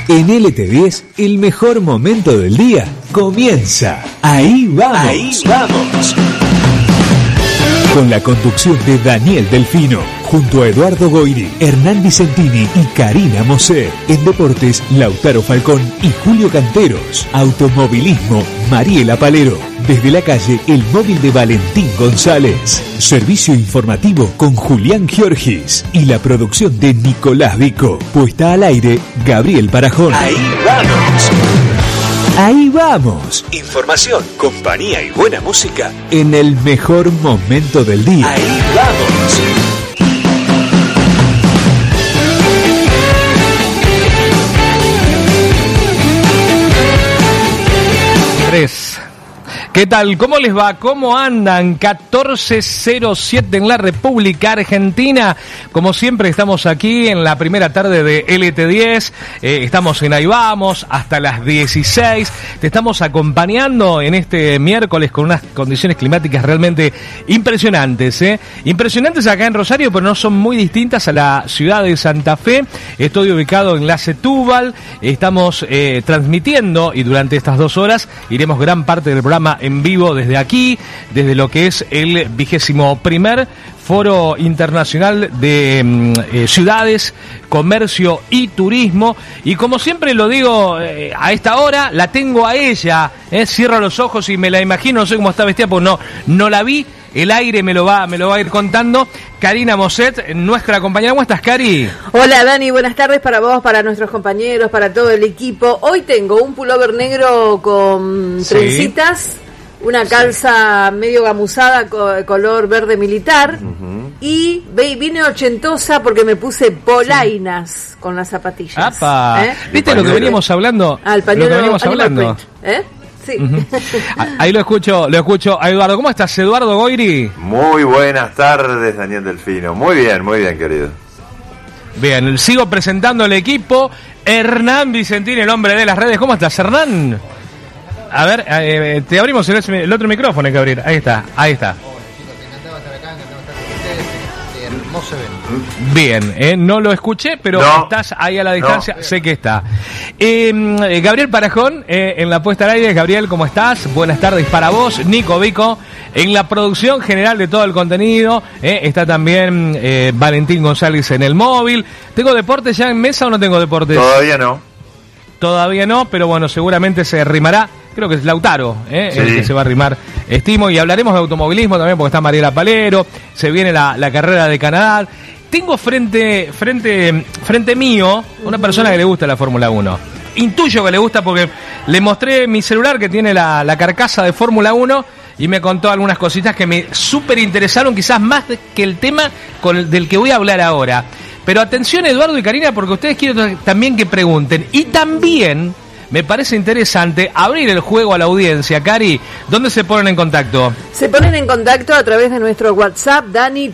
En LT10, el mejor momento del día comienza. Ahí vamos. Ahí vamos. Con la conducción de Daniel Delfino, junto a Eduardo Goiri, Hernán Vicentini y Karina Mosé. En deportes, Lautaro Falcón y Julio Canteros. Automovilismo, Mariela Palero. Desde la calle, el móvil de Valentín González. Servicio informativo con Julián Giorgis. Y la producción de Nicolás Vico. Puesta al aire, Gabriel Parajón. Ahí vamos. Ahí vamos. Información, compañía y buena música en el mejor momento del día. Ahí vamos. ¿Qué tal? ¿Cómo les va? ¿Cómo andan? 14:07 en la República Argentina. Como siempre estamos aquí en la primera tarde de LT10. Estamos en Ahí Vamos hasta las 16. Te estamos acompañando en este miércoles con unas condiciones climáticas realmente impresionantes. Impresionantes acá en Rosario, pero no son muy distintas a la ciudad de Santa Fe. Estoy ubicado en la Setúbal. Estamos transmitiendo y durante estas 2 horas iremos gran parte del programa en vivo desde aquí, desde lo que es el 21º Foro Internacional de Ciudades, Comercio y Turismo. Y como siempre lo digo, a esta hora la tengo a ella. Cierro los ojos y me la imagino, no sé cómo está vestida porque no la vi. El aire me lo va a ir contando. Karina Moset, nuestra compañera. ¿Cómo estás, Cari? Hola, Dani. Buenas tardes para vos, para nuestros compañeros, para todo el equipo. Hoy tengo un pullover negro con trencitas, una calza medio gamuzada, color verde militar, y vine ochentosa porque me puse polainas con las zapatillas. ¡Apa! ¿Viste lo que veníamos hablando? El pañuelo Animal Print. Sí. Ahí lo escucho a Eduardo. ¿Cómo estás, Eduardo Goiri? Muy buenas tardes, Daniel Delfino. Muy bien, querido. Bien, sigo presentando el equipo. Hernán Vicentini, el hombre de las redes. ¿Cómo estás, Hernán? A ver, te abrimos el otro micrófono, hay que abrir. Ahí está. Chicos, te encantaba estar acá, encantaba estar con ustedes. Hermoso evento. Bien, no lo escuché, pero estás ahí a la distancia, sé que está. Gabriel Parajón, en la puesta al aire. Gabriel, ¿cómo estás? Buenas tardes para vos. Nico Vico, en la producción general de todo el contenido. Está también Valentín González en el móvil. ¿Tengo deportes ya en mesa o no tengo deportes? Todavía no, pero bueno, seguramente se arrimará. Creo que es Lautaro, el que se va a arrimar, estimo. Y hablaremos de automovilismo también, porque está Mariela Palero. Se viene la carrera de Canadá. Tengo frente mío una persona que le gusta la Fórmula 1. Intuyo que le gusta porque le mostré mi celular que tiene la carcasa de Fórmula 1 y me contó algunas cositas que me súper interesaron, quizás más que el tema del que voy a hablar ahora. Pero atención, Eduardo y Karina, porque ustedes quieren también que pregunten. Y también me parece interesante abrir el juego a la audiencia. Cari, ¿dónde se ponen en contacto? Se ponen en contacto a través de nuestro WhatsApp, Dani,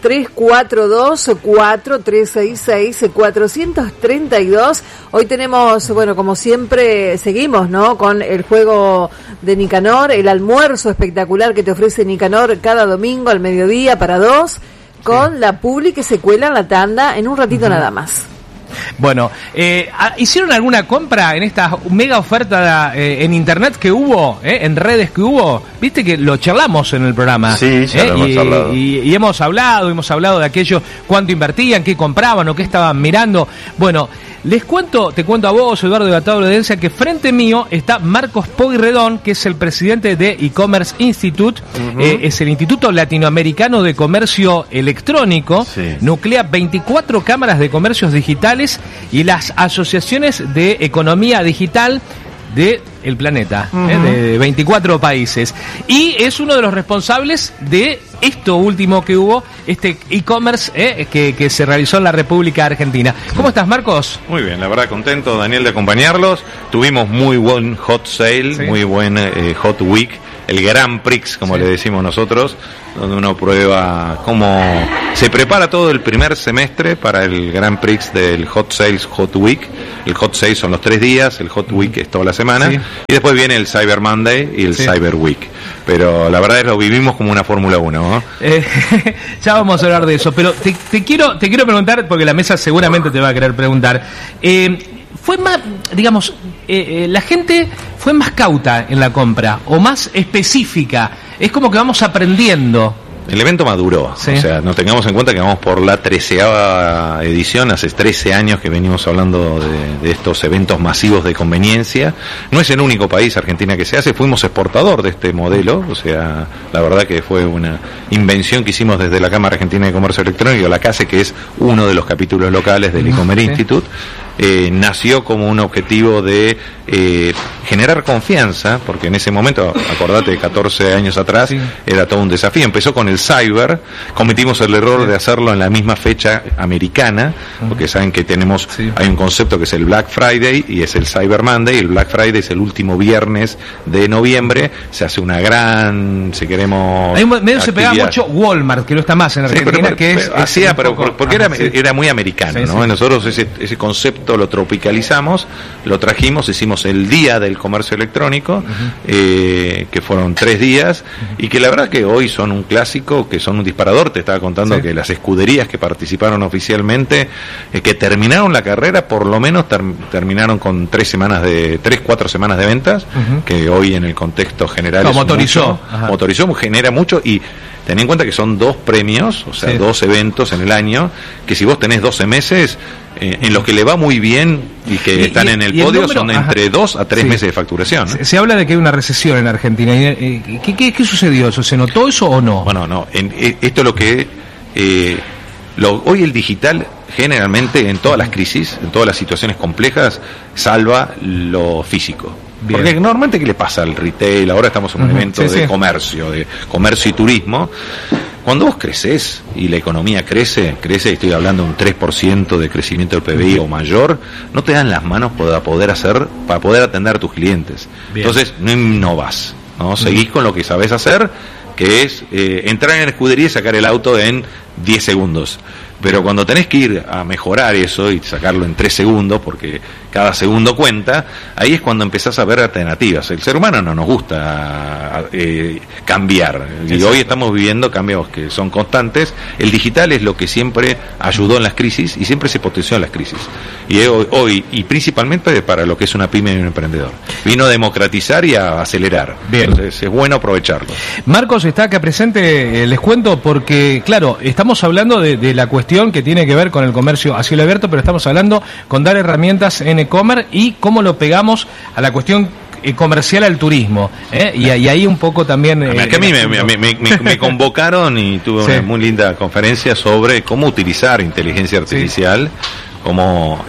342-4366-432. Hoy tenemos, bueno, como siempre, seguimos, ¿no?, con el juego de Nicanor, el almuerzo espectacular que te ofrece Nicanor cada domingo al mediodía para 2, con la publi que se cuela en la tanda en un ratito nada más. Bueno, ¿hicieron alguna compra en esta mega oferta en internet que hubo, en redes que hubo? Viste que lo charlamos en el programa. Sí, ya lo hemos hablado. Y hemos hablado de aquello, cuánto invertían, qué compraban o qué estaban mirando. Bueno, te cuento a vos, Eduardo, de la tabla de audiencia, que frente mío está Marcos Pueyrredón, que es el presidente de E-Commerce Institute, es el Instituto Latinoamericano de Comercio Electrónico, nuclea 24 cámaras de comercios digitales y las asociaciones de economía digital del planeta, de 24 países. Y es uno de los responsables de esto último que hubo, este e-commerce que se realizó en la República Argentina. ¿Cómo estás, Marcos? Muy bien, la verdad contento, Daniel, de acompañarlos. Tuvimos muy buen hot sale, muy buen hot week, el Grand Prix, como le decimos nosotros, donde uno prueba cómo se prepara todo el primer semestre para el Grand Prix del Hot Sales Hot Week. El Hot Sale son los 3 días, el Hot Week es toda la semana, y después viene el Cyber Monday y el Cyber Week. Pero la verdad es que lo vivimos como una Fórmula 1, ¿no? Ya vamos a hablar de eso, pero te quiero preguntar, porque la mesa seguramente te va a querer preguntar. fue más, digamos, la gente fue más cauta en la compra o más específica. Es como que vamos aprendiendo. El evento maduró, sí. O sea, no tengamos en cuenta que vamos por la 13ª edición, hace 13 años que venimos hablando de estos eventos masivos de conveniencia. No es el único país, Argentina, que se hace, fuimos exportador de este modelo, o sea, la verdad que fue una invención que hicimos desde la Cámara Argentina de Comercio Electrónico, la CASE, que es uno de los capítulos locales del e-commerce Institute. Nació como un objetivo de generar confianza, porque en ese momento, acordate, 14 años atrás, era todo un desafío. Empezó con el Cyber, cometimos el error de hacerlo en la misma fecha americana, porque saben que tenemos, hay un concepto que es el Black Friday y es el Cyber Monday. El Black Friday es el último viernes de noviembre, se hace una gran, si queremos, ahí medio se pegaba mucho Walmart, que no está más en Argentina, porque era muy americano, ¿no? Nosotros ese concepto lo tropicalizamos, lo trajimos, hicimos el día del comercio electrónico, que fueron 3 días, y que la verdad que hoy son un clásico, que son un disparador. Te estaba contando que las escuderías que participaron oficialmente, que terminaron la carrera, por lo menos terminaron con 3-4 semanas de ventas, que hoy en el contexto general motorizó, genera mucho. Y ten en cuenta que son 2 premios, o sea, 2 eventos en el año, que si vos tenés 12 meses, en los que le va muy bien y que están en el podio, son entre 2 a 3 meses de facturación, ¿no? Se habla de que hay una recesión en Argentina. ¿Qué sucedió? ¿Se notó eso o no? Bueno, no. Esto es lo que... hoy el digital, generalmente, en todas las crisis, en todas las situaciones complejas, salva lo físico. Bien. Porque normalmente, ¿qué le pasa al retail? Ahora estamos en un evento de comercio y turismo. Cuando vos creces y la economía crece, estoy hablando de un 3% de crecimiento del PBI o mayor, no te dan las manos para poder atender a tus clientes. Bien. Entonces, no innovas, ¿no? Seguís con lo que sabés hacer, que es entrar en la escudería y sacar el auto en 10 segundos. Pero cuando tenés que ir a mejorar eso y sacarlo en 3 segundos, porque cada segundo cuenta, ahí es cuando empezás a ver alternativas. El ser humano no nos gusta cambiar, y hoy estamos viviendo cambios que son constantes. El digital es lo que siempre ayudó en las crisis y siempre se potenció en las crisis. Y hoy, y principalmente para lo que es una pyme y un emprendedor, vino a democratizar y a acelerar. Bien. Entonces es bueno aprovecharlo. Marcos está acá presente, les cuento, porque claro, estamos hablando de la cuestión que tiene que ver con el comercio a cielo abierto, pero estamos hablando con dar herramientas en e-commerce y cómo lo pegamos a la cuestión comercial al turismo, y ahí un poco también... a mí me convocaron y tuve una muy linda conferencia sobre cómo utilizar inteligencia artificial, cómo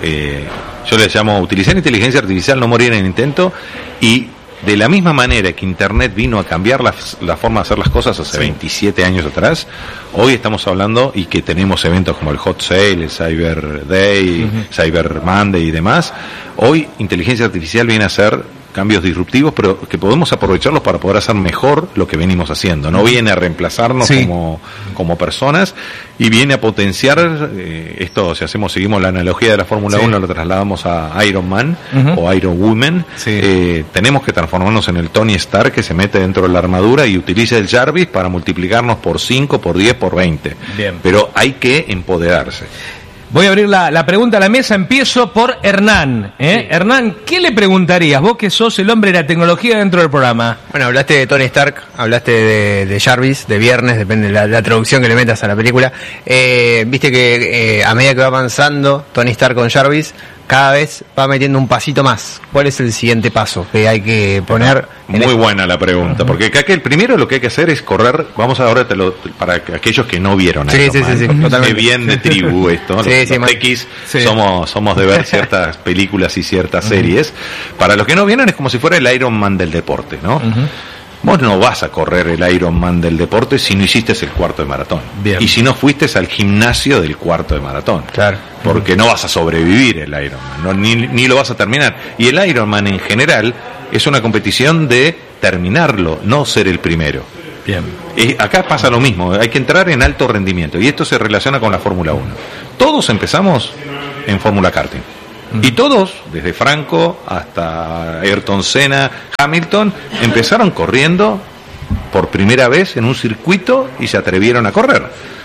yo le llamo utilizar inteligencia artificial, no morir en el intento. Y de la misma manera que Internet vino a cambiar la forma de hacer las cosas hace 27 años atrás, hoy estamos hablando, y que tenemos eventos como el Hot Sale, el Cyber Day, Cyber Monday y demás. Hoy inteligencia artificial viene a ser cambios disruptivos, pero que podemos aprovecharlos para poder hacer mejor lo que venimos haciendo. No viene a reemplazarnos como personas, y viene a potenciar esto. Si seguimos la analogía de la Fórmula 1, lo trasladamos a Iron Man o Iron Woman. Tenemos que transformarnos en el Tony Stark, que se mete dentro de la armadura y utiliza el Jarvis para multiplicarnos por 5, por 10, por 20. Bien. Pero hay que empoderarse. Voy a abrir la pregunta a la mesa. Empiezo por Hernán. Hernán, ¿qué le preguntarías? Vos que sos el hombre de la tecnología dentro del programa. Bueno, hablaste de Tony Stark, hablaste de Jarvis, de Viernes, depende de la traducción que le metas a la película. Viste que a medida que va avanzando Tony Stark con Jarvis, cada vez va metiendo un pasito más. ¿Cuál es el siguiente paso que hay que poner? Muy buena la pregunta, porque acá el primero lo que hay que hacer es correr. Vamos ahora para aquellos que no vieron esto. Totalmente. Bien de tribu esto. Los X somos de ver ciertas películas y ciertas series. Para los que no vieron, es como si fuera el Iron Man del deporte, ¿no? Vos no vas a correr el Iron Man del deporte si no hiciste el cuarto de maratón. Bien. Y si no fuiste al gimnasio del cuarto de maratón. Claro. Porque no vas a sobrevivir el Iron Man, ni lo vas a terminar. Y el Iron Man en general es una competición de terminarlo, no ser el primero. Bien. Acá pasa lo mismo, hay que entrar en alto rendimiento. Y esto se relaciona con la Fórmula 1. Todos empezamos en Fórmula Karting. Y todos, desde Franco hasta Ayrton Senna, Hamilton, empezaron corriendo por primera vez en un circuito y se atrevieron a correr.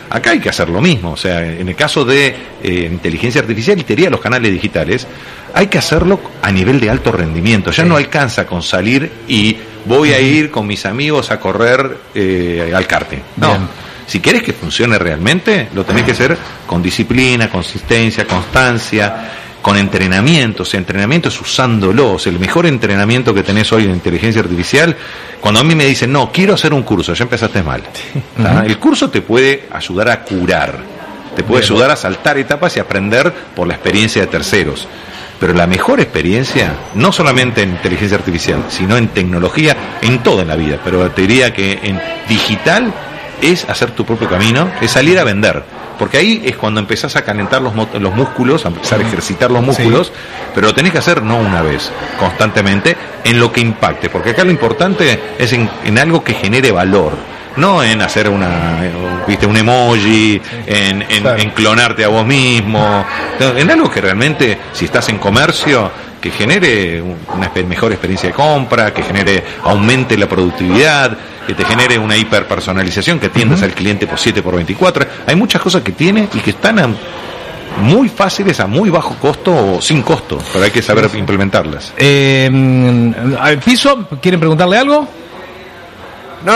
Acá hay que hacer lo mismo, o sea, en el caso de inteligencia artificial y te diría los canales digitales, hay que hacerlo a nivel de alto rendimiento. Ya no alcanza con salir y voy a ir con mis amigos a correr al karting. No. Bien. Si querés que funcione realmente, lo tenés que hacer con disciplina, consistencia, constancia, con entrenamiento. O sea, entrenamiento es usándolo. O sea, el mejor entrenamiento que tenés hoy en inteligencia artificial, cuando a mí me dicen, no, quiero hacer un curso, ya empezaste mal. El curso te puede ayudar a curar, te puede ayudar a saltar etapas y aprender por la experiencia de terceros. Pero la mejor experiencia, no solamente en inteligencia artificial, sino en tecnología, en toda la vida, pero te diría que en digital, es hacer tu propio camino, es salir a vender, porque ahí es cuando empezás a calentar los músculos, a empezar a ejercitar los músculos, pero lo tenés que hacer no una vez, constantemente, en lo que impacte, porque acá lo importante es en algo que genere valor, no en hacer un emoji, en clonarte a vos mismo, en algo que realmente, si estás en comercio, que genere una mejor experiencia de compra, que aumente la productividad, que te genere una hiperpersonalización, que atiendas al cliente por 7x24. Hay muchas cosas que tiene y que están muy fáciles a muy bajo costo o sin costo, pero hay que saber implementarlas. ¿Al piso? ¿Quieren preguntarle algo? No.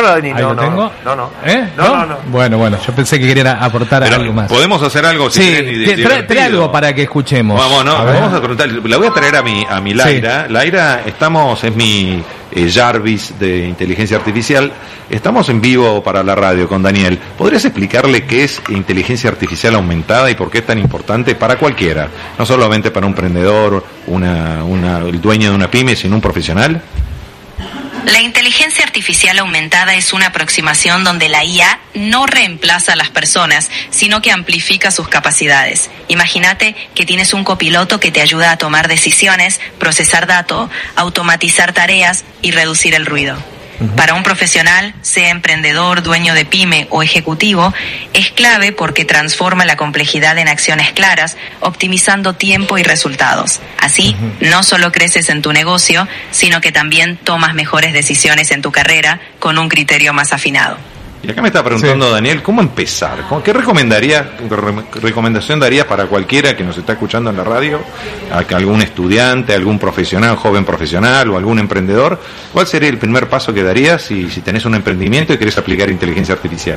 Bueno, yo pensé que querían aportar algo más. ¿Podemos hacer algo? Si trae algo para que escuchemos. Vamos a preguntar. La voy a traer a mi Laira. Sí. Laira, es mi Jarvis de inteligencia artificial. Estamos en vivo para la radio con Daniel. ¿Podrías explicarle qué es inteligencia artificial aumentada y por qué es tan importante para cualquiera? No solamente para un emprendedor, el dueño de una pyme, sino un profesional. La inteligencia artificial aumentada es una aproximación donde la IA no reemplaza a las personas, sino que amplifica sus capacidades. Imagínate que tienes un copiloto que te ayuda a tomar decisiones, procesar datos, automatizar tareas y reducir el ruido. Para un profesional, sea emprendedor, dueño de pyme o ejecutivo, es clave porque transforma la complejidad en acciones claras, optimizando tiempo y resultados. Así, no solo creces en tu negocio, sino que también tomas mejores decisiones en tu carrera con un criterio más afinado. Y acá me está preguntando Daniel, ¿cómo empezar? ¿Qué recomendación darías para cualquiera que nos está escuchando en la radio? ¿A algún estudiante, algún profesional, joven profesional o algún emprendedor? ¿Cuál sería el primer paso que darías si tenés un emprendimiento y querés aplicar inteligencia artificial?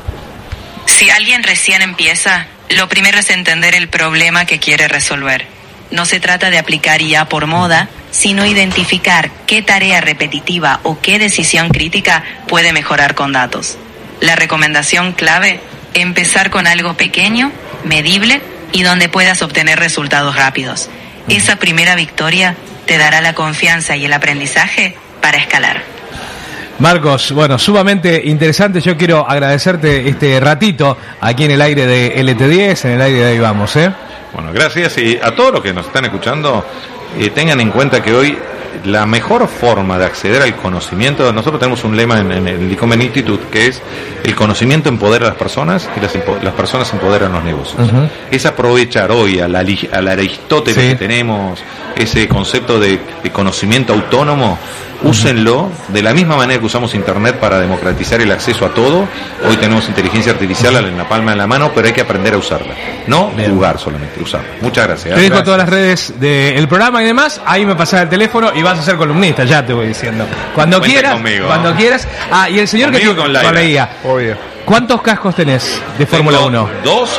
Si alguien recién empieza, lo primero es entender el problema que quiere resolver. No se trata de aplicar IA por moda, sino identificar qué tarea repetitiva o qué decisión crítica puede mejorar con datos. La recomendación clave, empezar con algo pequeño, medible y donde puedas obtener resultados rápidos. Esa primera victoria te dará la confianza y el aprendizaje para escalar. Marcos, sumamente interesante. Yo quiero agradecerte este ratito aquí en el aire de LT10, en el aire de Ahí Vamos, Bueno, gracias, y a todos los que nos están escuchando, tengan en cuenta que hoy la mejor forma de acceder al conocimiento, nosotros tenemos un lema en el Licomen Institute, que es: el conocimiento empodera a las personas y las personas empoderan los negocios. Es aprovechar hoy al Aristóteles que tenemos, ese concepto de conocimiento autónomo. Úsenlo de la misma manera que usamos Internet para democratizar el acceso a todo. Hoy tenemos inteligencia artificial en la palma de la mano, pero hay que aprender a usarla, no jugar solamente, usarla. Muchas gracias. Te dejo todas las redes del programa y demás. Ahí me pasás el teléfono y vas a ser columnista, ya te voy diciendo. Cuando quieras, quieras. Y el señor conmigo, que con la IA. Obvio. ¿Cuántos cascos tenés de Fórmula 1? Dos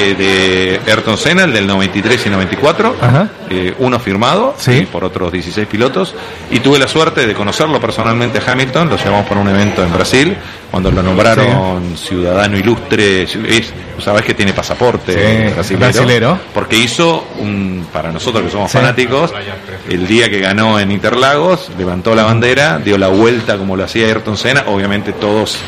de Ayrton Senna, el del 93 y 94, uno firmado por otros 16 pilotos, y tuve la suerte de conocerlo personalmente a Hamilton. Lo llevamos para un evento en Brasil, cuando lo nombraron ciudadano ilustre. Sabés que tiene pasaporte brasilero, porque hizo para nosotros que somos fanáticos, el día que ganó en Interlagos, levantó la bandera, dio la vuelta como lo hacía Ayrton Senna, obviamente todos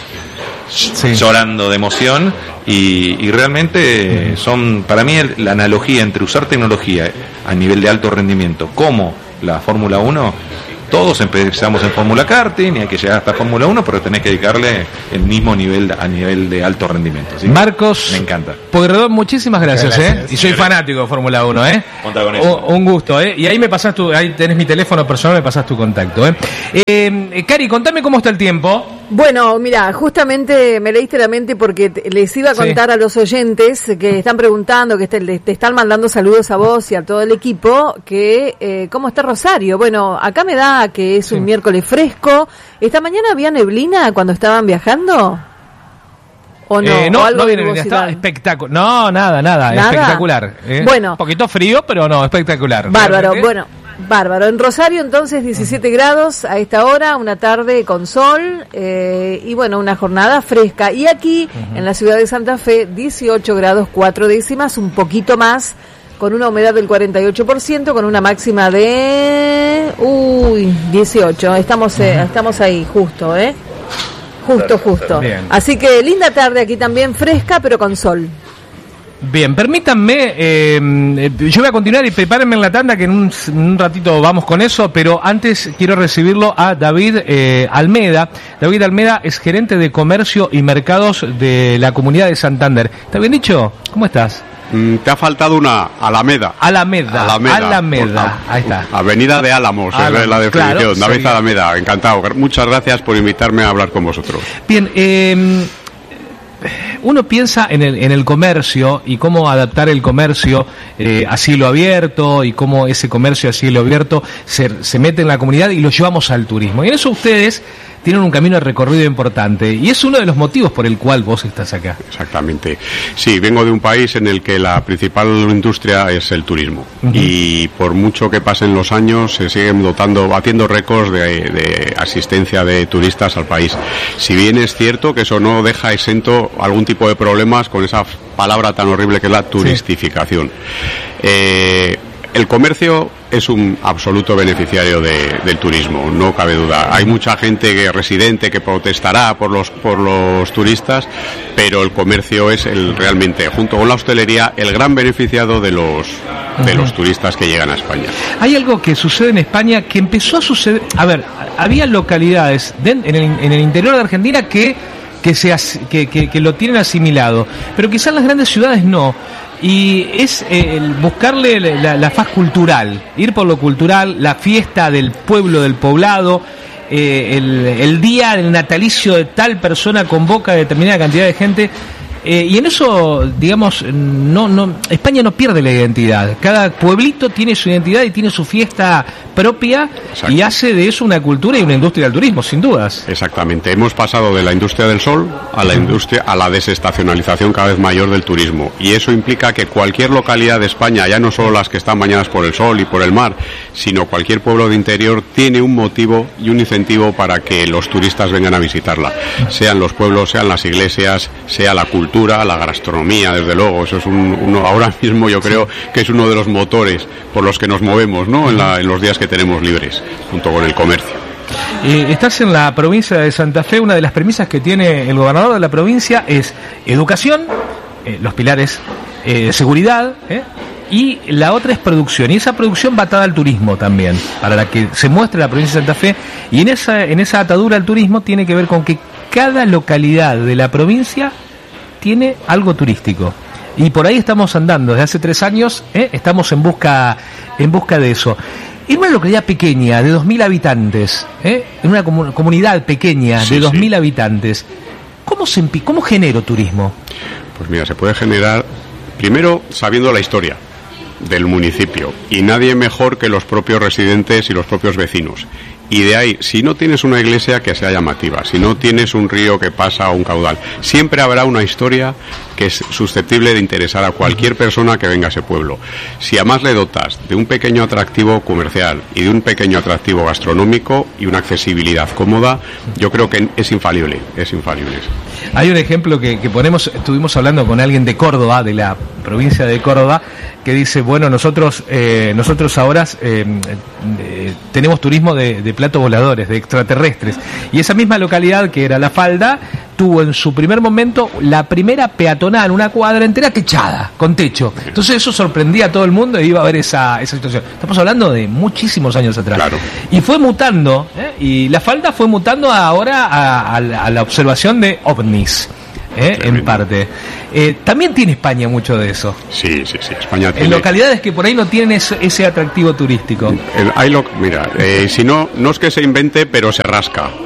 llorando de emoción, y realmente son, para mí, la analogía entre usar tecnología a nivel de alto rendimiento como la Fórmula 1. Todos empezamos en Fórmula Karting y hay que llegar hasta Fórmula 1, pero tenés que dedicarle el mismo nivel a nivel de alto rendimiento. ¿Sí? Marcos, me encanta. Pueyrredón, muchísimas gracias. Y soy fanático de Fórmula 1, Contá con eso. Un gusto, Y ahí me pasás ahí tenés mi teléfono personal, me pasás tu contacto, Cari, contame cómo está el tiempo. Bueno, mira, justamente me leíste la mente porque les iba a contar a los oyentes que están preguntando, que te están mandando saludos a vos y a todo el equipo, que cómo está Rosario. Bueno, acá me da que es un miércoles fresco. ¿Esta mañana había neblina cuando estaban viajando? ¿O no? No viene neblina, está espectacular. No, nada, espectacular. Bueno. Un poquito frío, pero no, espectacular. Bárbaro, bueno. Bárbaro. En Rosario entonces 17 grados a esta hora, una tarde con sol y bueno, una jornada fresca. Y aquí en la ciudad de Santa Fe 18 grados 4 décimas, un poquito más, con una humedad del 48%, con una máxima de 18. Estamos ahí justo, justo. Bien. Así que linda tarde aquí también, fresca pero con sol. Bien, permítanme, yo voy a continuar y prepárenme en la tanda que en un ratito vamos con eso, pero antes quiero recibirlo a David Almeda. David Almeda es gerente de comercio y mercados de la comunidad de Santander. ¿Está bien dicho? ¿Cómo estás? Te ha faltado una Alameda. Alameda. Ahí está. Avenida de Álamos, es la definición. Claro, David Alameda, encantado. Muchas gracias por invitarme a hablar con vosotros. Bien, uno piensa en el comercio y cómo adaptar el comercio a cielo abierto y cómo ese comercio a cielo abierto se mete en la comunidad y lo llevamos al turismo. Y en eso ustedes tienen un camino de recorrido importante y es uno de los motivos por el cual vos estás acá. Exactamente. Sí, vengo de un país en el que la principal industria es el turismo y por mucho que pasen los años se siguen batiendo récords de asistencia de turistas al país. Si bien es cierto que eso no deja exento algún tipo de problemas con esa palabra tan horrible que es la turistificación. El comercio es un absoluto beneficiario del turismo, no cabe duda. Hay mucha gente residente que protestará por los turistas, pero el comercio es realmente, junto con la hostelería, el gran beneficiado de los turistas que llegan a España. Hay algo que sucede en España que empezó a suceder. A ver, había localidades en el interior de Argentina que lo tienen asimilado, pero quizás las grandes ciudades no. Y es buscarle la faz cultural, ir por lo cultural, la fiesta del pueblo, del poblado, el día del natalicio de tal persona convoca a determinada cantidad de gente. Y en eso, digamos, España no pierde la identidad. Cada pueblito tiene su identidad y tiene su fiesta propia. Exacto. Y hace de eso una cultura y una industria del turismo, sin dudas. Exactamente. Hemos pasado de la industria del sol a la desestacionalización cada vez mayor del turismo. Y eso implica que cualquier localidad de España, ya no solo las que están bañadas por el sol y por el mar, sino cualquier pueblo de interior, tiene un motivo y un incentivo para que los turistas vengan a visitarla. Sean los pueblos, sean las iglesias, sea la cultura, la gastronomía, desde luego. Eso es ahora mismo yo creo que es uno de los motores por los que nos movemos, ¿no? En los días que tenemos libres, junto con el comercio. Estás en la provincia de Santa Fe. Una de las premisas que tiene el gobernador de la provincia es educación, los pilares, seguridad, y la otra es producción, y esa producción va atada al turismo también, para la que se muestre la provincia de Santa Fe, y en esa atadura al turismo tiene que ver con que cada localidad de la provincia tiene algo turístico. Y por ahí estamos andando, desde hace 3 años, estamos en busca de eso. En una localidad pequeña, de 2.000 habitantes, en una comunidad pequeña de 2.000 habitantes, ¿cómo genero turismo? Pues mira, se puede generar, primero, sabiendo la historia del municipio, y nadie mejor que los propios residentes y los propios vecinos. Y de ahí, si no tienes una iglesia que sea llamativa, si no tienes un río que pasa o un caudal, siempre habrá una historia que es susceptible de interesar a cualquier persona que venga a ese pueblo. Si además le dotas de un pequeño atractivo comercial y de un pequeño atractivo gastronómico y una accesibilidad cómoda, yo creo que es infalible. Hay un ejemplo que ponemos, estuvimos hablando con alguien de Córdoba, de la provincia de Córdoba, que dice, bueno, nosotros ahora tenemos turismo de platos voladores, de extraterrestres, y esa misma localidad que era La Falda tuvo en su primer momento la primera peatonal, una cuadra entera techada, con techo. Entonces eso sorprendía a todo el mundo y iba a ver esa situación. Estamos hablando de muchísimos años atrás. Claro. Y fue mutando, y La Falda fue mutando ahora a la observación de ovnis. En parte. También tiene España mucho de eso. Sí. España tiene. En localidades que por ahí no tienen ese atractivo turístico. Mira, si no es que se invente, pero se rasca.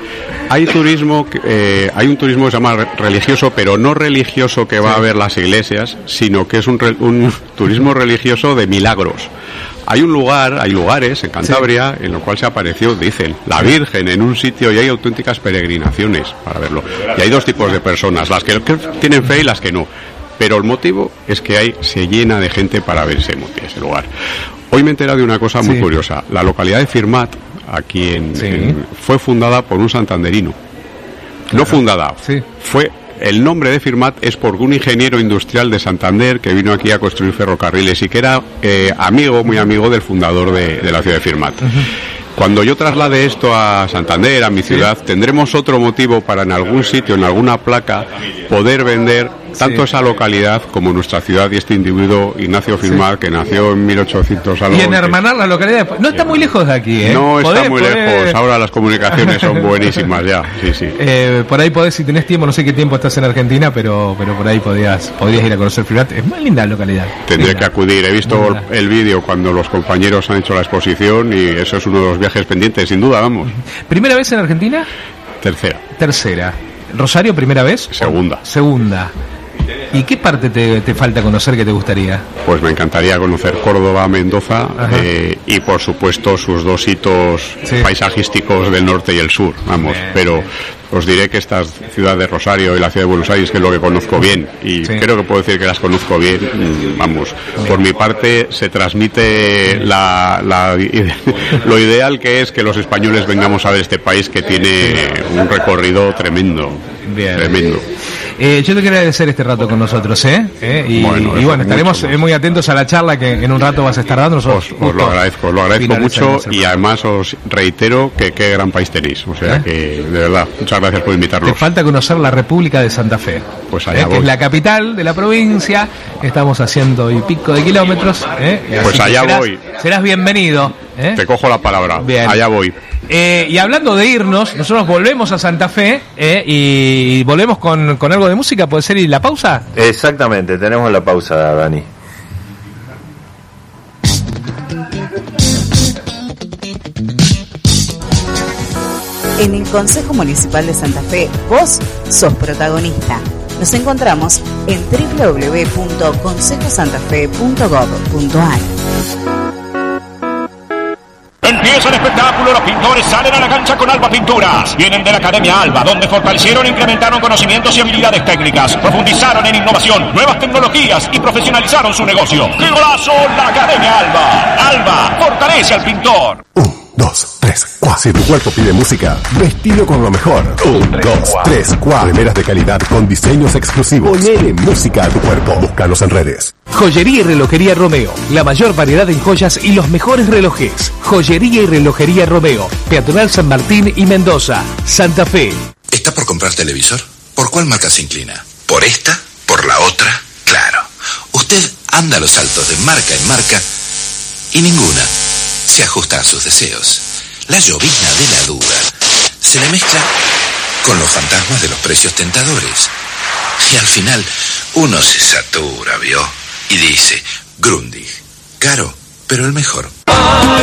Hay turismo, hay un turismo que se llama religioso, pero no religioso que va a ver las iglesias, sino que es un turismo religioso de milagros. Hay lugares en Cantabria en los cuales se apareció, dicen, la Virgen en un sitio y hay auténticas peregrinaciones para verlo. Y hay dos tipos de personas, las que tienen fe y las que no. Pero el motivo es que se llena de gente para ver ese lugar. Hoy me he enterado de una cosa muy curiosa. La localidad de Firmat, aquí fue fundada por un santanderino. Claro. No fundada, fue... El nombre de Firmat es por un ingeniero industrial de Santander que vino aquí a construir ferrocarriles y que era muy amigo del fundador de la ciudad de Firmat. Cuando yo traslade esto a Santander, a mi ciudad, tendremos otro motivo para en algún sitio, en alguna placa, poder vender tanto esa localidad como nuestra ciudad y este individuo, Ignacio Firmat, que nació en 1800 algo. Y en hermanar la localidad. No está muy lejos de aquí, ¿eh? No está muy lejos. Ahora las comunicaciones son buenísimas ya. Sí. Por ahí podés, si tenés tiempo, no sé qué tiempo estás en Argentina, pero por ahí podrías ir a conocer Firmat. Es muy linda la localidad. Tendré que acudir. He visto el vídeo cuando los compañeros han hecho la exposición y eso es uno de los viajes pendientes, sin duda, vamos. ¿Primera vez en Argentina? Tercera. ¿Rosario, primera vez? Segunda. ¿Y qué parte te falta conocer que te gustaría? Pues me encantaría conocer Córdoba, Mendoza y por supuesto sus dos hitos paisajísticos del norte y el sur, vamos, pero os diré que esta ciudad de Rosario y la ciudad de Buenos Aires, que es lo que conozco bien, y creo que puedo decir que las conozco bien, vamos, por mi parte se transmite lo ideal que es que los españoles vengamos a ver este país que tiene un recorrido tremendo. Tremendo. Yo te quiero agradecer este rato con nosotros, y bueno, estaremos muy atentos a la charla que en un rato vas a estar dando. Os lo agradezco mucho y además os reitero que qué gran país tenéis, o sea que de verdad, muchas gracias por invitarnos. Te falta conocer la República de Santa Fe, pues allá que es la capital de la provincia, estamos a 100 y pico de kilómetros, pues allá voy. Serás bienvenido. Te cojo la palabra. Bien. Allá voy. Y hablando de irnos, nosotros volvemos a Santa Fe y volvemos con algo de música, ¿puede ser? ¿Y la pausa? Exactamente, tenemos la pausa, Dani. En el Consejo Municipal de Santa Fe, vos sos protagonista. Nos encontramos en www.consejosantafe.gov.ar. Empieza el espectáculo, los pintores salen a la cancha con Alba Pinturas. Vienen de la Academia Alba, donde fortalecieron e incrementaron conocimientos y habilidades técnicas. Profundizaron en innovación, nuevas tecnologías y profesionalizaron su negocio. ¡Qué golazo! La Academia Alba. Alba, fortalece al pintor. 1, 2, 3, 4. Si tu cuerpo pide música, vestilo con lo mejor. 1, 2, 3, 4. Remeras de calidad con diseños exclusivos. Ponele música a tu cuerpo. Búscanos en redes. Joyería y relojería Romeo. La mayor variedad en joyas y los mejores relojes. Joyería y relojería Romeo. Peatonal San Martín y Mendoza. Santa Fe. ¿Está por comprar televisor? ¿Por cuál marca se inclina? ¿Por esta? ¿Por la otra? Claro. Usted anda a los saltos de marca en marca y ninguna se ajusta a sus deseos. La llovizna de la duda se le mezcla con los fantasmas de los precios tentadores. Y al final uno se satura, ¿vio? Y dice, Grundig, caro, pero el mejor.